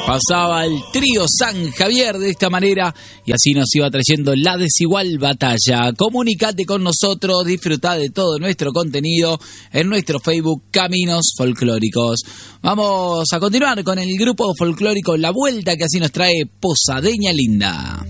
Pasaba el trío San Javier de esta manera y así nos iba trayendo La Desigual Batalla. Comunicate con nosotros, disfrutá de todo nuestro contenido en nuestro Facebook Caminos Folclóricos. Vamos a continuar con el grupo folclórico La Vuelta, que así nos trae Posadeña Linda.